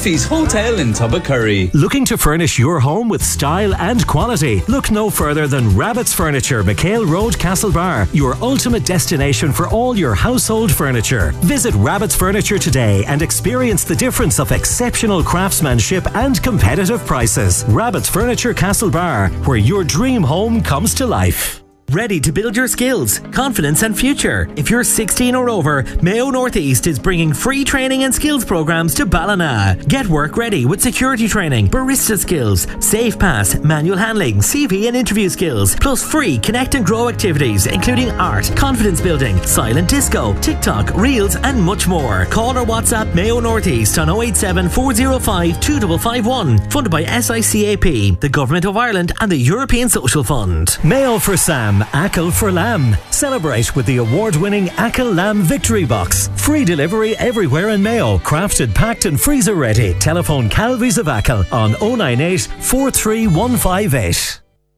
Murphy's Hotel in Tubbacurry. Looking to furnish your home with style and quality? Look no further than Rabbit's Furniture, McHale Road, Castlebar, your ultimate destination for all your household furniture. Visit Rabbit's Furniture today and experience the difference of exceptional craftsmanship and competitive prices. Rabbit's Furniture, Castlebar, where your dream home comes to life. Ready to build your skills, confidence and future? If you're 16 or over, Mayo North East is bringing free training and skills programs to Ballina. Get work ready with security training, barista skills, safe pass, manual handling, CV and interview skills, plus free connect and grow activities including art, confidence building, silent disco, TikTok, reels and much more. Call or WhatsApp Mayo North East on 087 405 2551. Funded by SICAP, the Government of Ireland and the European Social Fund. Mayo for Sam, Ackle for Lamb. Celebrate with the award-winning Ackle Lamb Victory Box. Free delivery everywhere in Mayo. Crafted, packed and freezer ready. Telephone Calvies of Ackle on 098 43158.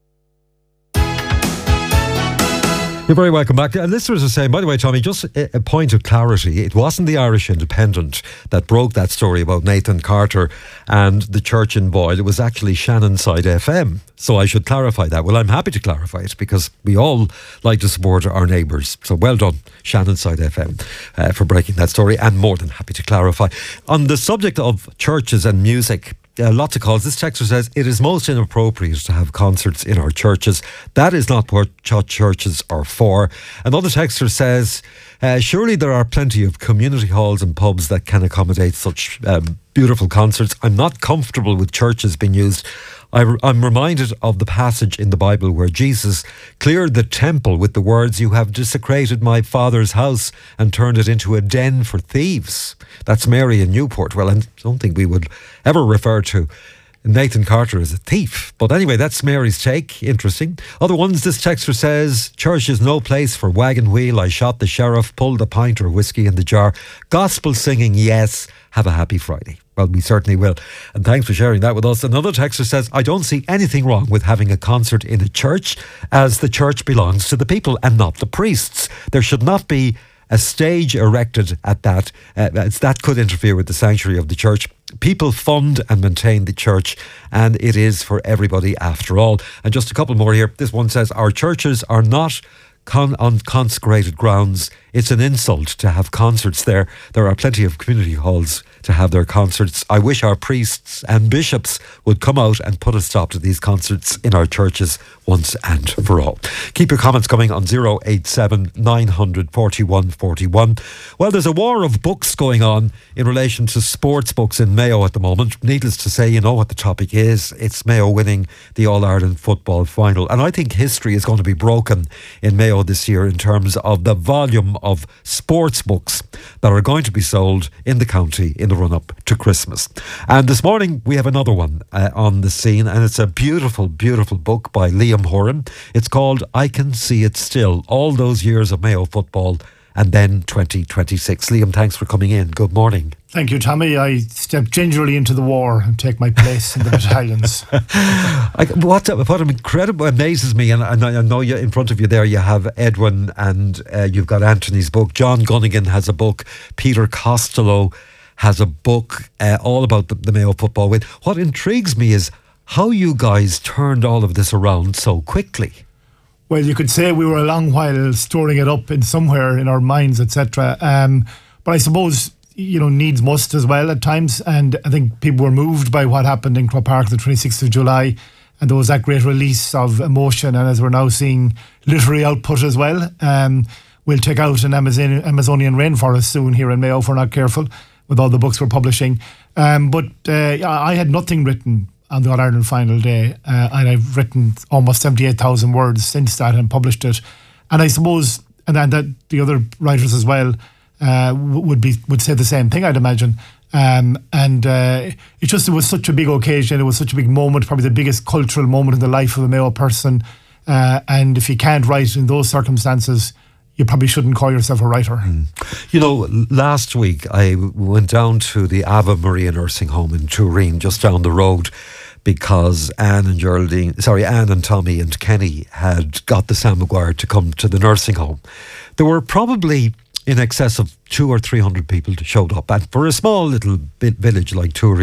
You're very welcome back. Listeners are saying, by the way, Tommy, just a point of clarity. It wasn't the Irish Independent that broke that story about Nathan Carter and the church in Boyle. It was actually Shannonside FM. So I should clarify that. Well, I'm happy to clarify it because we all like to support our neighbours. So well done, Shannonside FM, for breaking that story, and more than happy to clarify. On the subject of churches and music, lots of calls. This texter says it is most inappropriate to have concerts in our churches. That is not what churches are for. Another texter says surely there are plenty of community halls and pubs that can accommodate such beautiful concerts. I'm not comfortable with churches being used. I'm reminded of the passage in the Bible where Jesus cleared the temple with the words, "You have desecrated my Father's house and turned it into a den for thieves." That's Mary in Newport. Well, I don't think we would ever refer to Nathan Carter as a thief. But anyway, that's Mary's take. Interesting. Other ones, this texter says, church is no place for wagon wheel. I shot the sheriff, pulled a pint or whiskey in the jar. Gospel singing, yes. Have a happy Friday. Well, we certainly will. And thanks for sharing that with us. Another texter says, I don't see anything wrong with having a concert in a church, as the church belongs to the people and not the priests. There should not be a stage erected at that. That could interfere with the sanctuary of the church. People fund and maintain the church, and it is for everybody after all. And just a couple more here. This one says, our churches are not on consecrated grounds. It's an insult to have concerts there. There are plenty of community halls to have their concerts. I wish our priests and bishops would come out and put a stop to these concerts in our churches once and for all. Keep your comments coming on 087 900 41 41. Well, there's a war of books going on in relation to sports books in Mayo at the moment. Needless to say, you know what the topic is. It's Mayo winning the All-Ireland football final. And I think history is going to be broken in Mayo this year in terms of the volume of sports books that are going to be sold in the county in the run-up to Christmas. And this morning we have another one on the scene, and it's a beautiful, beautiful book by Liam Horan. It's called I Can See It Still, All Those Years of Mayo Football and then 2026. Liam, thanks for coming in. Good morning. Thank you, Tommy. I step gingerly into the war and take my place in the battalions. What incredible amazes me, and I know you, in front of you there you have Edwin, and you've got Anthony's book. John Gunnigan has a book. Peter Costello has a book all about the Mayo football win. What intrigues me is how you guys turned all of this around so quickly. Well, you could say we were a long while storing it up in somewhere in our minds, etc. But I suppose, you know, needs must as well at times. And I think people were moved by what happened in Croke Park the 26th of July. And there was that great release of emotion. And as we're now seeing literary output as well, we'll take out an Amazonian rainforest soon here in Mayo if we're not careful with all the books we're publishing. But I had nothing written on the All-Ireland final day, and I've written almost 78,000 words since that and published it. And I suppose, and that the other writers as well would say the same thing, I'd imagine. It was such a big occasion. It was such a big moment, probably the biggest cultural moment in the life of a Mayo person. And if you can't write in those circumstances, you probably shouldn't call yourself a writer. You know, last week I went down to the Ave Maria nursing home in Turin, just down the road, because Anne and Tommy and Kenny had got the Sam Maguire to come to the nursing home. There were probably in excess of 200 or 300 people that showed up, and for a small little village like Turin,